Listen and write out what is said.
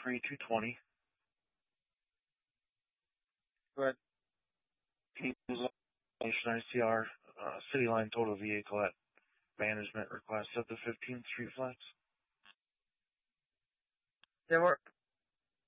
220. But ICR City Line total vehicle at management request of the 15th Street Flex. there were